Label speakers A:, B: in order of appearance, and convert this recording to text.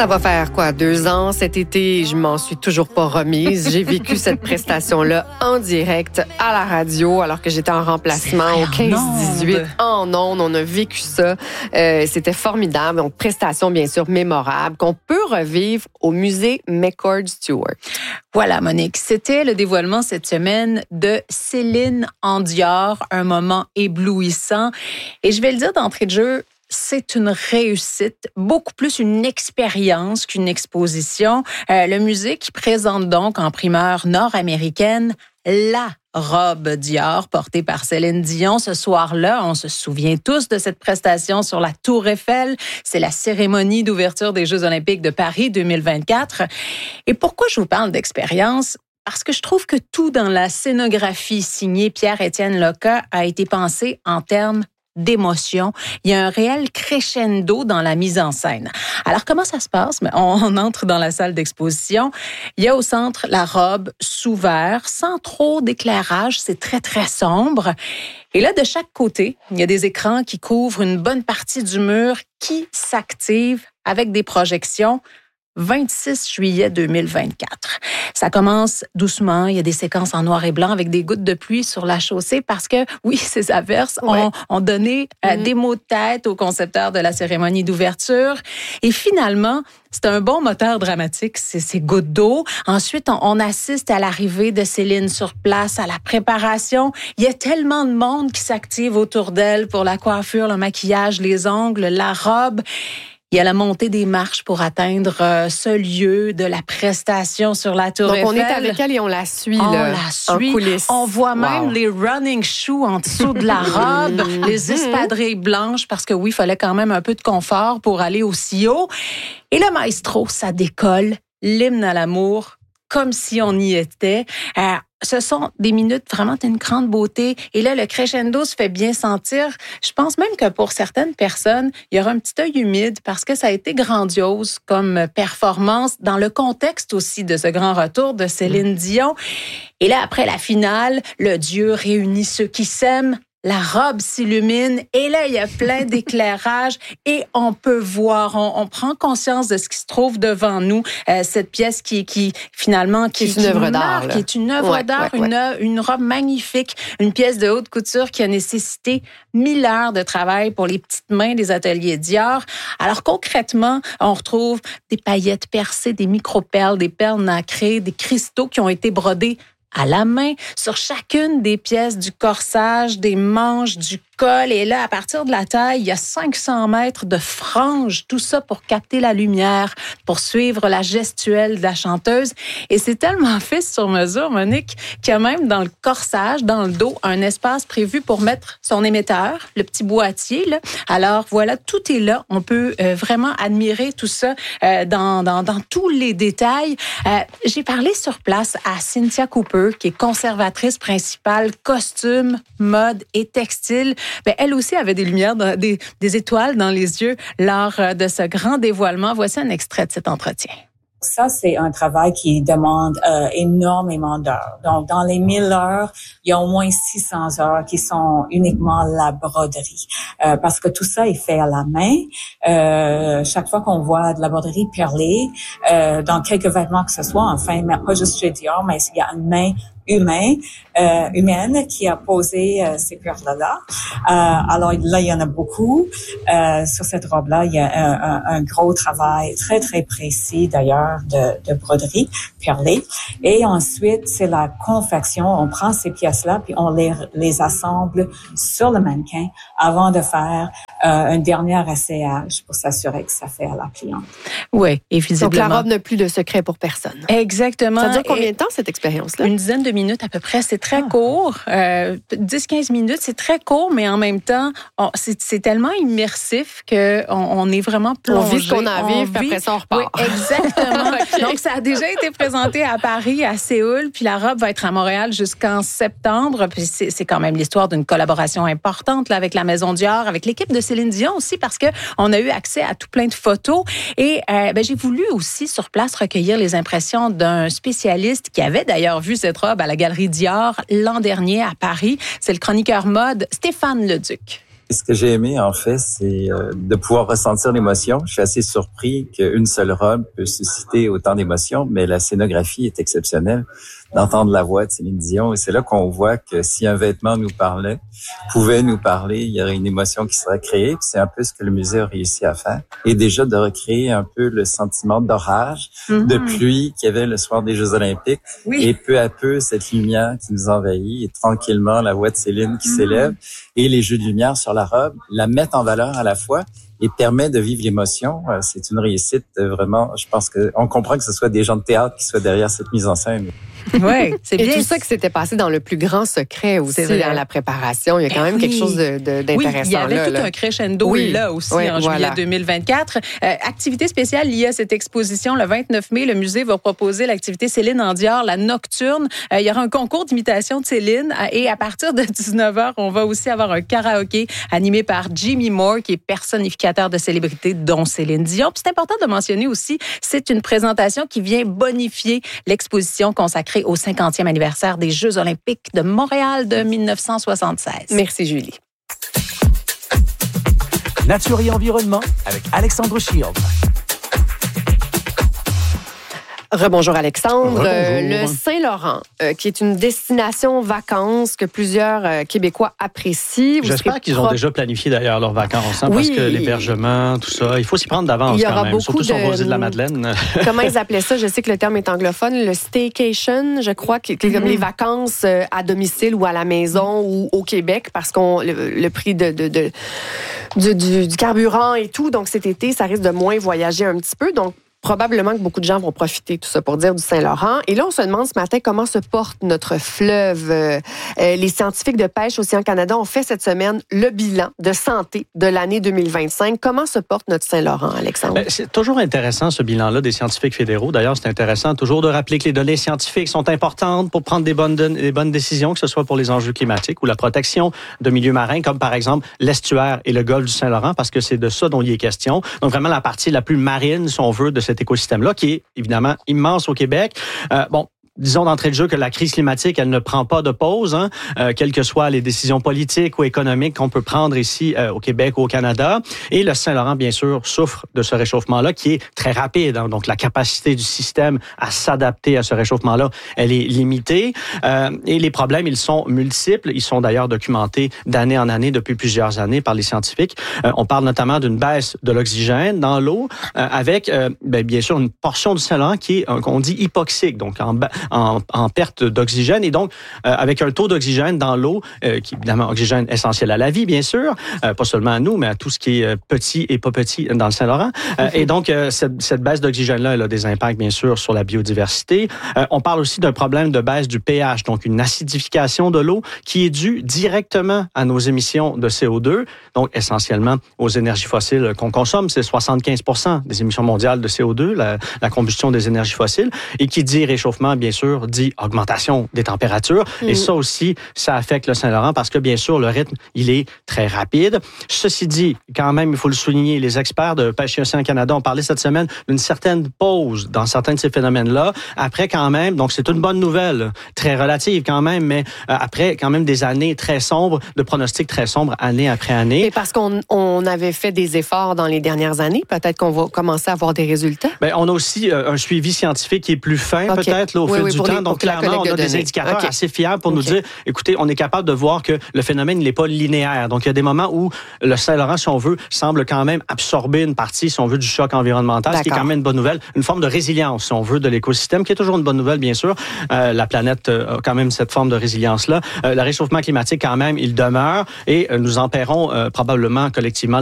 A: Ça va faire quoi, 2 ans cet été? Je m'en suis toujours pas remise. J'ai vécu cette prestation-là en direct à la radio alors que j'étais en remplacement au 15-18 en ondes. On a vécu ça. C'était formidable. Donc, prestation bien sûr mémorable qu'on peut revivre au musée McCord Stewart.
B: Voilà, Monique. C'était le dévoilement cette semaine de Céline en Dior, un moment éblouissant. Et je vais le dire d'entrée de jeu, c'est une réussite, beaucoup plus une expérience qu'une exposition. Le musée qui présente donc en primeur nord-américaine la robe Dior portée par Céline Dion. Ce soir-là, on se souvient tous de cette prestation sur la Tour Eiffel. C'est la cérémonie d'ouverture des Jeux olympiques de Paris 2024. Et pourquoi je vous parle d'expérience? Parce que je trouve que tout dans la scénographie signée Pierre-Étienne Loca a été pensé en termes d'émotion. Il y a un réel crescendo dans la mise en scène. Alors, comment ça se passe? On entre dans la salle d'exposition. Il y a au centre la robe sous verre, sans trop d'éclairage. C'est très, très sombre. Et là, de chaque côté, il y a des écrans qui couvrent une bonne partie du mur qui s'activent avec des projections. 26 juillet 2024. Ça commence doucement. Il y a des séquences en noir et blanc avec des gouttes de pluie sur la chaussée parce que, oui, ces averses ont donné des mots de tête aux concepteurs de la cérémonie d'ouverture. Et finalement, c'est un bon moteur dramatique, ces gouttes d'eau. Ensuite, on assiste à l'arrivée de Céline sur place, à la préparation. Il y a tellement de monde qui s'active autour d'elle pour la coiffure, le maquillage, les ongles, la robe. Il y a la montée des marches pour atteindre ce lieu de la prestation sur la Tour Eiffel.
A: Donc, on est avec elle et on la suit, en coulisses.
B: On voit même les running shoes en dessous de la robe, les espadrilles blanches, parce que oui, il fallait quand même un peu de confort pour aller aussi haut. Et le maestro, ça décolle, l'hymne à l'amour, comme si on y était. Ce sont des minutes vraiment d'une grande beauté. Et là, le crescendo se fait bien sentir. Je pense même que pour certaines personnes, il y aura un petit œil humide parce que ça a été grandiose comme performance dans le contexte aussi de ce grand retour de Céline Dion. Et là, après la finale, le Dieu réunit ceux qui s'aiment. La robe s'illumine et là, il y a plein d'éclairages et on peut voir, on prend conscience de ce qui se trouve devant nous. Cette pièce qui finalement qui
A: est une œuvre d'art,
B: qui est une œuvre d'art, une robe magnifique, une pièce de haute couture qui a nécessité 1000 heures de travail pour les petites mains des ateliers Dior. Alors concrètement, on retrouve des paillettes percées, des micro-perles, des perles nacrées, des cristaux qui ont été brodés à la main, sur chacune des pièces du corsage, des manches, du col. Et là, à partir de la taille, il y a 500 mètres de franges, tout ça pour capter la lumière, pour suivre la gestuelle de la chanteuse. Et c'est tellement fait sur mesure, Monique, qu'il y a même dans le corsage, dans le dos, un espace prévu pour mettre son émetteur, le petit boîtier, là. Alors voilà, tout est là. On peut vraiment admirer tout ça dans tous les détails. J'ai parlé sur place à Cynthia Cooper, qui est conservatrice principale costume, mode et textile. Ben, elle aussi avait des lumières, des étoiles dans les yeux lors de ce grand dévoilement. Voici un extrait de cet entretien.
C: Ça, c'est un travail qui demande énormément d'heures. Donc, dans les 1000 heures, il y a au moins 600 heures qui sont uniquement la broderie. Parce que tout ça est fait à la main. Chaque fois qu'on voit de la broderie perlée, dans quelques vêtements que ce soit, enfin, mais pas juste chez Dior, mais il y a une main humaine qui a posé ces perles-là. Alors là, il y en a beaucoup. Sur cette robe-là, il y a un gros travail très, très précis d'ailleurs de broderie perlée. Et ensuite, c'est la confection. On prend ces pièces-là puis on les assemble sur le mannequin avant de faire un dernier essayage pour s'assurer que ça fait à la cliente.
B: Oui, et visiblement.
A: Donc la robe n'a plus de secret pour personne.
B: Exactement.
A: Ça dure combien de temps cette expérience-là?
B: Une dizaine de minutes à peu près. C'est très court. 10-15 minutes, c'est très court, mais en même temps, c'est tellement immersif qu'on est vraiment plongé.
A: On vit ce qu'on a à vivre, puis après ça, on repart.
B: Oui, exactement. Okay. Donc, ça a déjà été présenté à Paris, à Séoul, puis la robe va être à Montréal jusqu'en septembre. Puis c'est quand même l'histoire d'une collaboration importante là, avec la Maison Dior, avec l'équipe de Céline Dion aussi, parce qu'on a eu accès à tout plein de photos. Et j'ai voulu aussi, sur place, recueillir les impressions d'un spécialiste qui avait d'ailleurs vu cette robe à la Galerie Dior l'an dernier à Paris. C'est le chroniqueur mode Stéphane Leduc.
D: Ce que j'ai aimé, en fait, c'est de pouvoir ressentir l'émotion. Je suis assez surpris qu'une seule robe peut susciter autant d'émotions, mais la scénographie est exceptionnelle. D'entendre la voix de Céline Dion, et c'est là qu'on voit que si un vêtement pouvait nous parler, il y aurait une émotion qui serait créée. Puis c'est un peu ce que le musée a réussi à faire. Et déjà de recréer un peu le sentiment d'orage, de pluie qu'il y avait le soir des Jeux Olympiques. Oui. Et peu à peu, cette lumière qui nous envahit, et tranquillement, la voix de Céline qui s'élève, et les jeux de lumière sur la robe, la mettent en valeur à la fois et permet de vivre l'émotion. C'est une réussite vraiment. Je pense qu'on comprend que ce soit des gens de théâtre qui soient derrière cette mise en scène.
B: Oui, c'est bien.
A: Et tout ça qui s'était passé dans le plus grand secret aussi dans la préparation. Il y a quand même quelque chose d'intéressant.
B: Oui, il y avait tout un crescendo là aussi en juillet 2024. Activité spéciale liée à cette exposition. Le 29 mai, le musée va proposer l'activité Céline en Dior, la nocturne. Il y aura un concours d'imitation de Céline et à partir de 19h, on va aussi avoir un karaoké animé par Jimmy Moore, qui est personnificateur de célébrités, dont Céline Dion. Puis c'est important de mentionner aussi, c'est une présentation qui vient bonifier l'exposition consacrée au 50e anniversaire des Jeux olympiques de Montréal de 1976.
A: Merci, Julie.
E: Nature et environnement avec Alexandre Shield.
A: Rebonjour Alexandre. Le Saint-Laurent, qui est une destination vacances que plusieurs Québécois apprécient.
F: J'espère qu'ils ont déjà planifié d'ailleurs leurs vacances, parce que l'hébergement, tout ça, il faut s'y prendre d'avance quand même, surtout sur vos îles de la Madeleine.
A: Comment ils appelaient ça? Je sais que le terme est anglophone, le staycation, je crois, qui est comme les vacances à domicile ou à la maison ou au Québec, parce qu'on le prix du carburant et tout, donc cet été, ça risque de moins voyager un petit peu, donc probablement que beaucoup de gens vont profiter, tout ça pour dire, du Saint-Laurent. Et là, on se demande ce matin comment se porte notre fleuve. Les scientifiques de pêche Océan Canada ont fait cette semaine le bilan de santé de l'année 2025. Comment se porte notre Saint-Laurent, Alexandre?
F: C'est toujours intéressant, ce bilan-là des scientifiques fédéraux. D'ailleurs, c'est intéressant toujours de rappeler que les données scientifiques sont importantes pour prendre des bonnes décisions, que ce soit pour les enjeux climatiques ou la protection de milieux marins, comme par exemple l'estuaire et le golfe du Saint-Laurent, parce que c'est de ça dont il est question. Donc, vraiment, la partie la plus marine, si on veut, de cet écosystème-là, qui est évidemment immense au Québec. Disons d'entrée de jeu que la crise climatique, elle ne prend pas de pause, quelles que soient les décisions politiques ou économiques qu'on peut prendre ici au Québec ou au Canada. Et le Saint-Laurent, bien sûr, souffre de ce réchauffement-là qui est très rapide. Donc, la capacité du système à s'adapter à ce réchauffement-là, elle est limitée. Et les problèmes, ils sont multiples. Ils sont d'ailleurs documentés d'année en année depuis plusieurs années par les scientifiques. On parle notamment d'une baisse de l'oxygène dans l'eau avec, bien sûr, une portion du Saint-Laurent qui est, qu'on dit, hypoxique, donc en perte d'oxygène. Et donc, avec un taux d'oxygène dans l'eau, qui est évidemment oxygène essentiel à la vie, bien sûr, pas seulement à nous, mais à tout ce qui est petit et pas petit dans le Saint-Laurent. Et donc, cette baisse d'oxygène-là, elle a des impacts, bien sûr, sur la biodiversité. On parle aussi d'un problème de baisse du pH, donc une acidification de l'eau qui est due directement à nos émissions de CO2, donc essentiellement aux énergies fossiles qu'on consomme. C'est 75% des émissions mondiales de CO2, la combustion des énergies fossiles. Et qui dit réchauffement, bien sûr, dit augmentation des températures. Et ça aussi, ça affecte le Saint-Laurent parce que, bien sûr, le rythme, il est très rapide. Ceci dit, quand même, il faut le souligner, les experts de Pêche et Océan Canada ont parlé cette semaine d'une certaine pause dans certains de ces phénomènes-là. Après, quand même, donc c'est une bonne nouvelle, très relative quand même, mais après, quand même, des années très sombres, de pronostics très sombres, année après année.
A: Et parce qu'on avait fait des efforts dans les dernières années, peut-être qu'on va commencer à avoir des résultats?
F: Bien, on a aussi un suivi scientifique qui est plus fin, peut-être, là, au fil du temps. Donc, clairement, on a des indicateurs assez fiables pour nous dire, écoutez, on est capable de voir que le phénomène, il n'est pas linéaire. Donc, il y a des moments où le Saint-Laurent, si on veut, semble quand même absorber une partie, si on veut, du choc environnemental, ce qui est quand même une bonne nouvelle. Une forme de résilience, si on veut, de l'écosystème, qui est toujours une bonne nouvelle, bien sûr. La planète a quand même cette forme de résilience-là. Le réchauffement climatique, quand même, il demeure et nous en paierons probablement collectivement